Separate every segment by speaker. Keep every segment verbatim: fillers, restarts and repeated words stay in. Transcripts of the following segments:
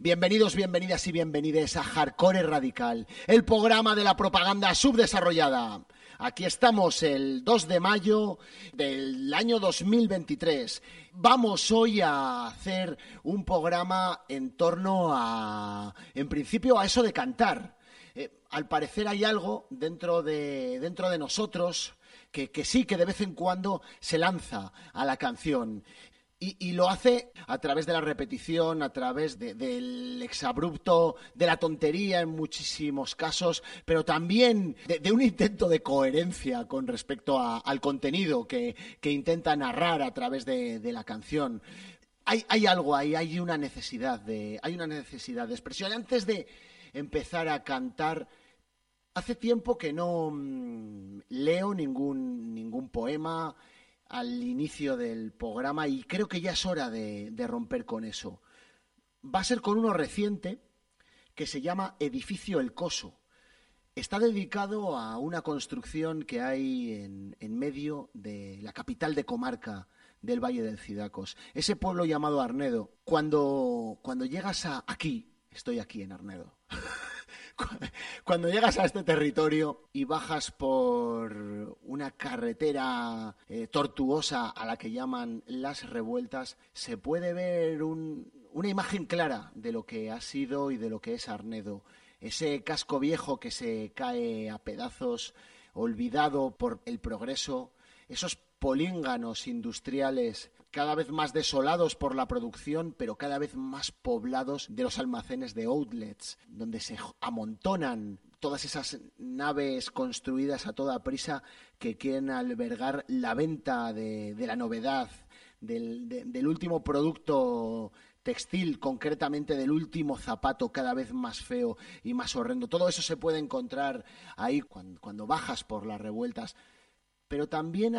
Speaker 1: Bienvenidos, bienvenidas y bienvenides a Hardcore Radical, el programa de la propaganda subdesarrollada. Aquí estamos el dos de mayo del año dos mil veintitrés. Vamos hoy a hacer un programa en torno a, en principio, a eso de cantar. Eh, al parecer hay algo dentro de, dentro de nosotros que, que sí, que de vez en cuando se lanza a la canción. Y, y lo hace a través de la repetición, a través de, del exabrupto, de la tontería en muchísimos casos, pero también de, de un intento de coherencia con respecto a, al contenido que, que intenta narrar a través de, de la canción. Hay, hay algo ahí, hay una necesidad de, hay una necesidad de expresión. Antes de empezar a cantar, hace tiempo que no mmm, leo ningún, ningún poema al inicio del programa y creo que ya es hora de, de romper con eso. Va a ser con uno reciente que se llama Edificio El Coso. Está dedicado a una construcción que hay en, en medio de la capital de comarca del Valle del Cidacos, ese pueblo llamado Arnedo. Cuando, cuando llegas a aquí, estoy aquí en Arnedo, cuando llegas a este territorio y bajas por una carretera eh, tortuosa a la que llaman Las Revueltas, se puede ver un, una imagen clara de lo que ha sido y de lo que es Arnedo. Ese casco viejo que se cae a pedazos, olvidado por el progreso, esos polínganos industriales cada vez más desolados por la producción, pero cada vez más poblados de los almacenes de outlets, donde se amontonan todas esas naves construidas a toda prisa que quieren albergar la venta de, de la novedad, del, de, del último producto textil, concretamente del último zapato cada vez más feo y más horrendo. Todo eso se puede encontrar ahí cuando, cuando bajas por las revueltas. Pero también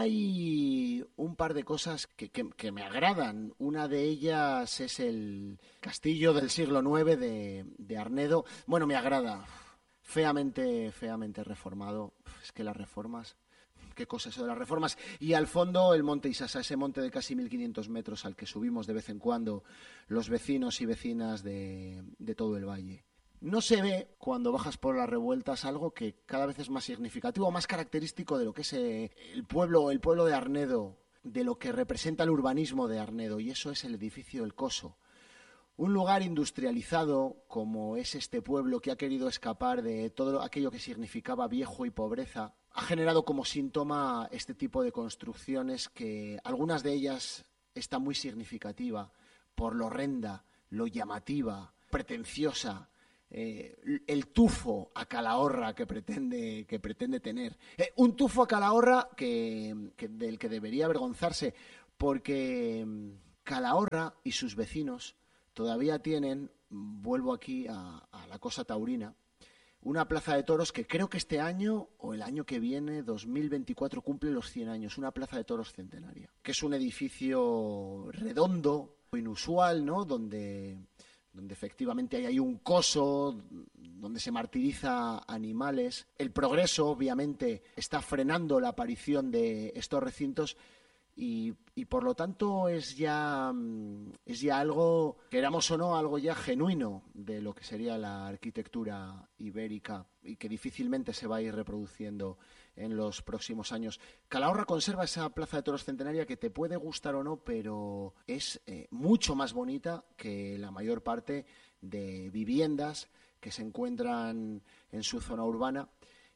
Speaker 1: hay un par de cosas que, que, que me agradan. Una de ellas es el castillo del siglo nueve de, de Arnedo. Bueno, me agrada. Feamente, feamente reformado. Es que las reformas... ¿Qué cosa eso de las reformas? Y al fondo el monte Isasa, ese monte de casi mil quinientos metros al que subimos de vez en cuando los vecinos y vecinas de, de todo el valle. No se ve, cuando bajas por las revueltas, algo que cada vez es más significativo, más característico de lo que es eh, el pueblo, el pueblo de Arnedo, de lo que representa el urbanismo de Arnedo, y eso es el edificio El Coso. Un lugar industrializado, como es este pueblo que ha querido escapar de todo aquello que significaba viejo y pobreza, ha generado como síntoma este tipo de construcciones que, algunas de ellas, está muy significativa por lo horrenda, lo llamativa, pretenciosa, Eh, el tufo a Calahorra que pretende, que pretende tener. Eh, un tufo a Calahorra que, que, del que debería avergonzarse, porque Calahorra y sus vecinos todavía tienen, vuelvo aquí a, a la cosa taurina, una plaza de toros que creo que este año o el año que viene, dos mil veinticuatro, cumple los cien años, una plaza de toros centenaria, que es un edificio redondo, inusual, ¿no? Donde... donde efectivamente hay ahí un coso, donde se martiriza animales. El progreso, obviamente, está frenando la aparición de estos recintos y, y por lo tanto es ya, es ya algo, queramos o no, algo ya genuino de lo que sería la arquitectura ibérica y que difícilmente se va a ir reproduciendo en los próximos años. Calahorra conserva esa plaza de toros centenaria que te puede gustar o no, pero es eh, mucho más bonita que la mayor parte de viviendas que se encuentran en su zona urbana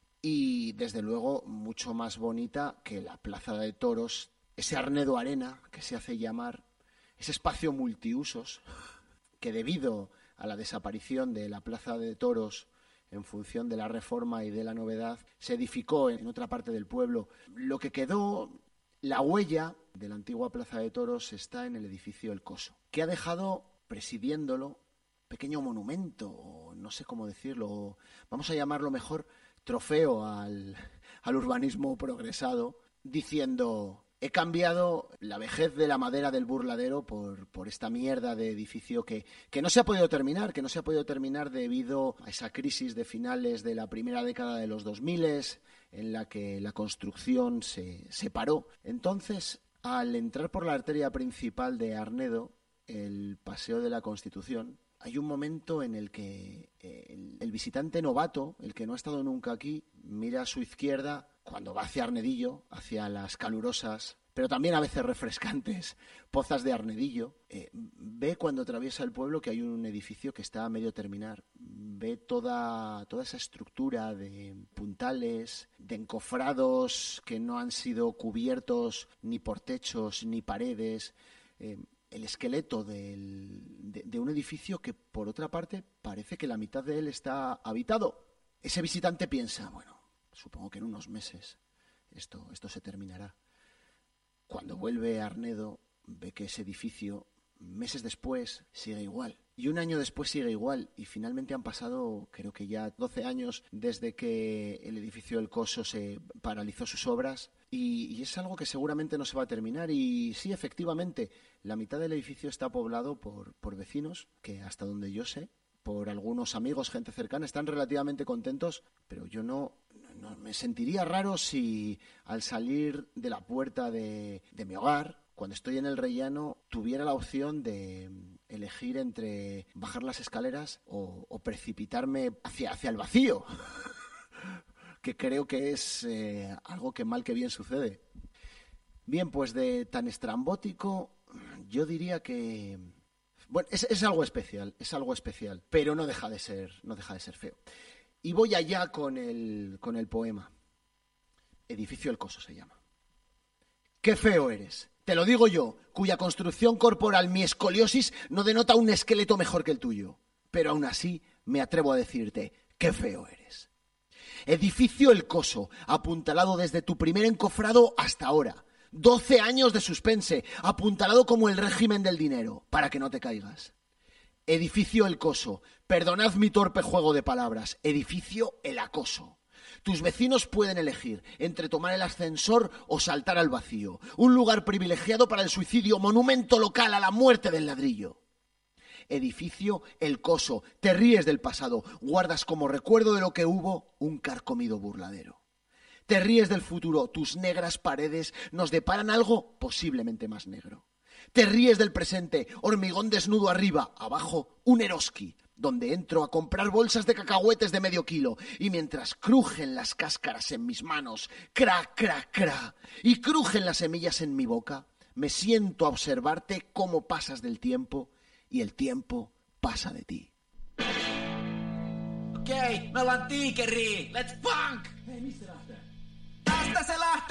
Speaker 1: y, desde luego, mucho más bonita que la plaza de toros, ese Arnedo Arena que se hace llamar, ese espacio multiusos que, debido a la desaparición de la plaza de toros en función de la reforma y de la novedad, se edificó en otra parte del pueblo. Lo que quedó, la huella de la antigua plaza de toros, está en el edificio El Coso, que ha dejado presidiéndolo pequeño monumento, o no sé cómo decirlo, vamos a llamarlo mejor trofeo al, al urbanismo progresado, diciendo: he cambiado la vejez de la madera del burladero por, por esta mierda de edificio que, que no se ha podido terminar, que no se ha podido terminar debido a esa crisis de finales de la primera década de los dos mil, en la que la construcción se, se paró. Entonces, al entrar por la arteria principal de Arnedo, el Paseo de la Constitución, hay un momento en el que el, el visitante novato, el que no ha estado nunca aquí, mira a su izquierda cuando va hacia Arnedillo, hacia las calurosas, pero también a veces refrescantes, Pozas de Arnedillo. Eh, ve cuando atraviesa el pueblo que hay un edificio que está a medio terminar. Ve toda, toda esa estructura de puntales, de encofrados que no han sido cubiertos ni por techos ni paredes. Eh, el esqueleto del, de, de un edificio que, por otra parte, parece que la mitad de él está habitado. Ese visitante piensa, bueno, supongo que en unos meses esto, esto se terminará. Cuando vuelve a Arnedo, ve que ese edificio, meses después, sigue igual. Y un año después sigue igual. Y finalmente han pasado, creo que ya doce años desde que el edificio El Coso se paralizó sus obras. Y, y es algo que seguramente no se va a terminar. Y sí, efectivamente, la mitad del edificio está poblado por, por vecinos que, hasta donde yo sé, por algunos amigos, gente cercana, están relativamente contentos, pero yo no, no me sentiría raro si al salir de la puerta de, de mi hogar, cuando estoy en el rellano, tuviera la opción de elegir entre bajar las escaleras o, o precipitarme hacia, hacia el vacío, que creo que es eh, algo que mal que bien sucede. Bien, pues de tan estrambótico, yo diría que... Bueno, es, es algo especial, es algo especial, pero no deja de ser, no deja de ser feo. Y voy allá con el, con el poema. Edificio El Coso se llama. ¡Qué feo eres! Te lo digo yo, cuya construcción corporal, mi escoliosis, no denota un esqueleto mejor que el tuyo. Pero aún así me atrevo a decirte, ¡qué feo eres! Edificio El Coso, apuntalado desde tu primer encofrado hasta ahora. Doce años de suspense, apuntalado como el régimen del dinero, para que no te caigas. Edificio El Coso, perdonad mi torpe juego de palabras, edificio El Acoso. Tus vecinos pueden elegir entre tomar el ascensor o saltar al vacío, un lugar privilegiado para el suicidio, monumento local a la muerte del ladrillo. Edificio El Coso, te ríes del pasado, guardas como recuerdo de lo que hubo un carcomido burladero. Te ríes del futuro, tus negras paredes nos deparan algo posiblemente más negro. Te ríes del presente, hormigón desnudo arriba, abajo un Eroski, donde entro a comprar bolsas de cacahuetes de medio kilo, y mientras crujen las cáscaras en mis manos, cra, cra, cra, y crujen las semillas en mi boca, me siento a observarte cómo pasas del tiempo y el tiempo pasa de ti.
Speaker 2: Okei, me ollaan tiikeri! Let's punk!
Speaker 3: Hei, mistä lähtee?
Speaker 2: Tästä se lähtee!